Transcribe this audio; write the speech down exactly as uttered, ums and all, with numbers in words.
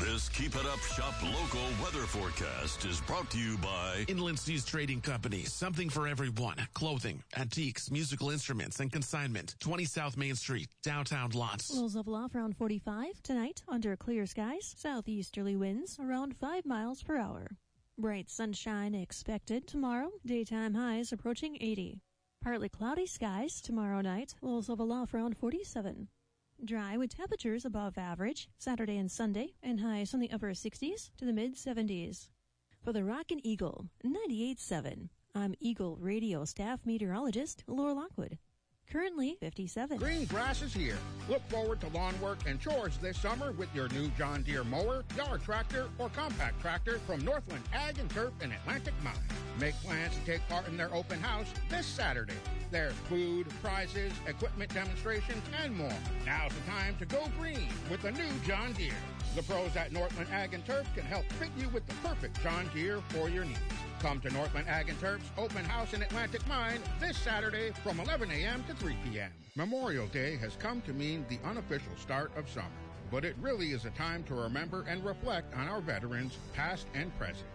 This Keep It Up Shop local weather forecast is brought to you by Inland Seas Trading Company. Something for everyone. Clothing, antiques, musical instruments, and consignment. twenty South Main Street, downtown Lots. Lows level off around forty-five. Tonight, under clear skies, southeasterly winds around five miles per hour. Bright sunshine expected tomorrow. Daytime highs approaching eighty. Partly cloudy skies tomorrow night. Lows level off around forty-seven. Dry with temperatures above average Saturday and Sunday, and highs in the upper sixties to the mid-seventies. For the Rockin' Eagle ninety-eight point seven, I'm Eagle Radio staff meteorologist Laura Lockwood. Currently fifty-seven. Green grass is here. Look forward to lawn work and chores this summer with your new John Deere mower, yard tractor, or compact tractor from Northland Ag and Turf in Atlantic Mine. Make plans to take part in their open house this Saturday. There's food, prizes, equipment demonstrations, and more. Now's the time to go green with the new John Deere. The pros at Northland Ag and Turf can help fit you with the perfect John Deere for your needs. Come to Northland Ag and Turf's open house in Atlantic Mine this Saturday from eleven a.m. to three p.m. Memorial Day has come to mean the unofficial start of summer, but it really is a time to remember and reflect on our veterans, past and present.